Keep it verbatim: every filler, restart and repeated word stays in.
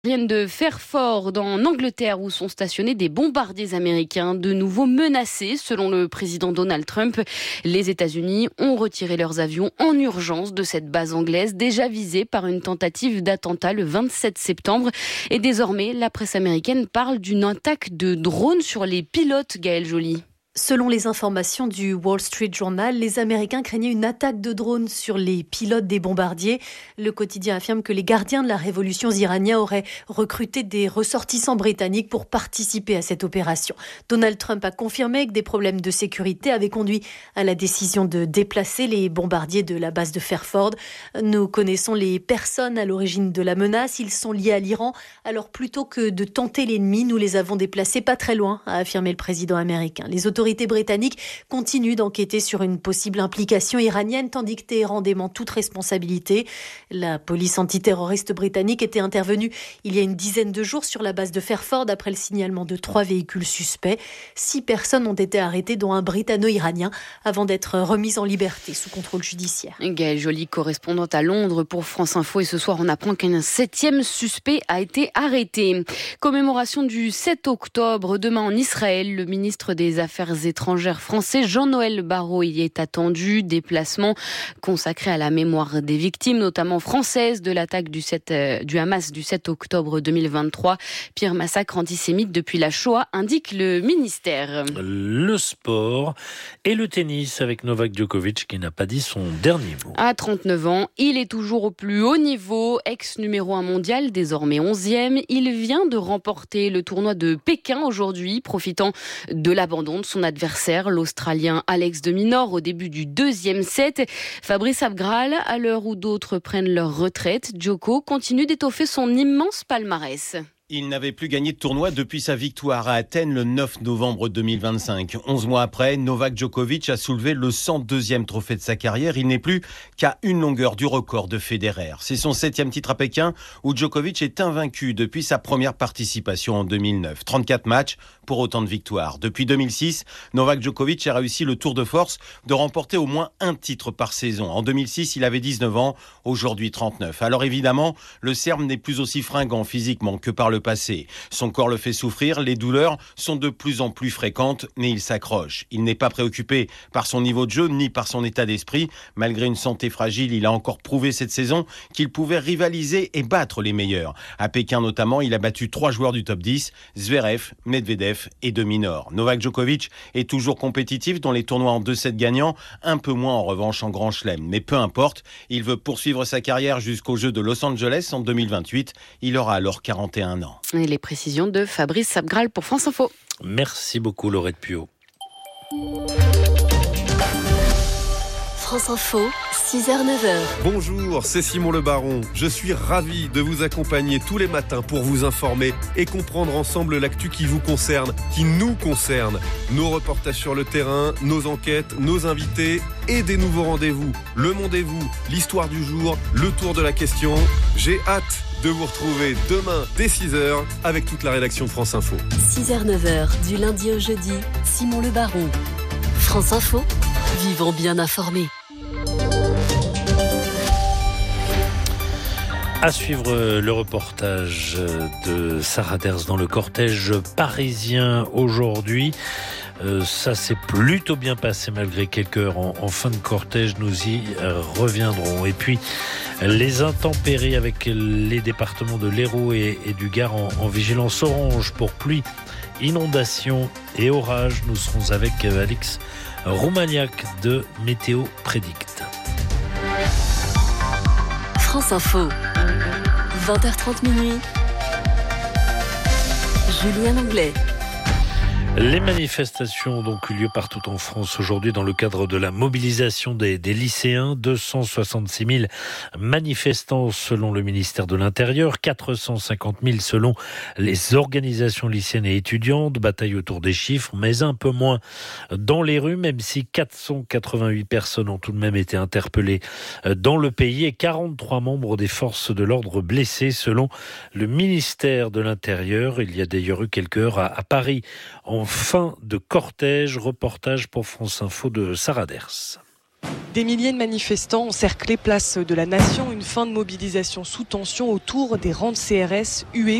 Viennent de Fairford en Angleterre où sont stationnés des bombardiers américains de nouveau menacés. Selon le président Donald Trump, les États-Unis ont retiré leurs avions en urgence de cette base anglaise déjà visée par une tentative d'attentat le vingt-sept septembre. Et désormais, la presse américaine parle d'une attaque de drones sur les pilotes, Gaëlle Joly. Selon les informations du Wall Street Journal, les Américains craignaient une attaque de drones sur les pilotes des bombardiers. Le quotidien affirme que les gardiens de la révolution iranienne auraient recruté des ressortissants britanniques pour participer à cette opération. Donald Trump a confirmé que des problèmes de sécurité avaient conduit à la décision de déplacer les bombardiers de la base de Fairford. Nous connaissons les personnes à l'origine de la menace. Ils sont liés à l'Iran. Alors plutôt que de tenter l'ennemi, nous les avons déplacés pas très loin, a affirmé le président américain. Les autorités Les autorités britanniques continuent d'enquêter sur une possible implication iranienne, tandis que Téhéran dément toute responsabilité. La police antiterroriste britannique était intervenue il y a une dizaine de jours sur la base de Fairford après le signalement de trois véhicules suspects. Six personnes ont été arrêtées, dont un britanno-iranien, avant d'être remises en liberté sous contrôle judiciaire. Gaëlle Joly, correspondante à Londres pour France Info. Et ce soir, on apprend qu'un septième suspect a été arrêté. Commémoration du sept octobre, demain en Israël. Le ministre des Affaires étrangères français Jean-Noël Barrot y est attendu. Déplacement consacré à la mémoire des victimes, notamment françaises, de l'attaque du, sept, euh, du Hamas du sept octobre deux mille vingt-trois. Pire massacre antisémite depuis la Shoah, indique le ministère. Le sport et le tennis avec Novak Djokovic qui n'a pas dit son dernier mot. À trente-neuf ans, il est toujours au plus haut niveau, ex-numéro un mondial, désormais onzième. Il vient de remporter le tournoi de Pékin aujourd'hui, profitant de l'abandon de son adversaire, l'Australien Alex de Minaur, au début du deuxième set. Fabrice Abgral, à l'heure où d'autres prennent leur retraite, Djoko continue d'étoffer son immense palmarès. Il n'avait plus gagné de tournoi depuis sa victoire à Athènes le neuf novembre deux mille vingt-cinq. Onze mois après, Novak Djokovic a soulevé le cent deuxième trophée de sa carrière. Il n'est plus qu'à une longueur du record de Federer. C'est son septième titre à Pékin où Djokovic est invaincu depuis sa première participation en deux mille neuf. trente-quatre matchs pour autant de victoires. Depuis deux mille six, Novak Djokovic a réussi le tour de force de remporter au moins un titre par saison. En deux mille six, il avait dix-neuf ans, aujourd'hui trente-neuf. Alors évidemment, le Serbe n'est plus aussi fringant physiquement que par le passé. Son corps le fait souffrir, les douleurs sont de plus en plus fréquentes, mais il s'accroche. Il n'est pas préoccupé par son niveau de jeu ni par son état d'esprit. Malgré une santé fragile, il a encore prouvé cette saison qu'il pouvait rivaliser et battre les meilleurs. À Pékin notamment, il a battu trois joueurs du top dix, Zverev, Medvedev et de Minaur. Novak Djokovic est toujours compétitif dans les tournois en deux sept gagnants, un peu moins en revanche en Grand Chelem. Mais peu importe, il veut poursuivre sa carrière jusqu'aux Jeux de Los Angeles en deux mille vingt-huit. Il aura alors quarante et un ans. Et les précisions de Fabrice Abgral pour France Info. Merci beaucoup Laurette Puot. France Info, six heures neuf heures. Bonjour, c'est Simon Le Baron. Je suis ravi de vous accompagner tous les matins pour vous informer et comprendre ensemble l'actu qui vous concerne, qui nous concerne. Nos reportages sur le terrain, nos enquêtes, nos invités et des nouveaux rendez-vous. Le Mondez-vous, l'histoire du jour, le tour de la question. J'ai hâte de vous retrouver demain dès six heures avec toute la rédaction de France Info. six heures neuf heures, du lundi au jeudi, Simon Le Baron. France Info, vivons bien informés. À suivre le reportage de Sarah Ders dans le cortège parisien aujourd'hui. Euh, ça s'est plutôt bien passé malgré quelques heures en, en fin de cortège. Nous y reviendrons. Et puis, les intempéries avec les départements de l'Hérault et, et du Gard en, en vigilance orange pour pluie, inondations et orages. Nous serons avec Alix Roumaniac de Météo Prédicte. France Info, vingt heures trente minuit. Julien Anglais. Les manifestations ont donc eu lieu partout en France aujourd'hui dans le cadre de la mobilisation des, des lycéens. deux cent soixante-six mille manifestants selon le ministère de l'Intérieur, quatre cent cinquante mille selon les organisations lycéennes et étudiantes. Bataille autour des chiffres, mais un peu moins dans les rues, même si quatre cent quatre-vingt-huit personnes ont tout de même été interpellées dans le pays et quarante-trois membres des forces de l'ordre blessés selon le ministère de l'Intérieur. Il y a d'ailleurs eu quelques heures à, à Paris en fin de cortège. Reportage pour France Info de Sarah Ders. Des milliers de manifestants encerclés place de la Nation, une fin de mobilisation sous tension autour des rangs de C R S hués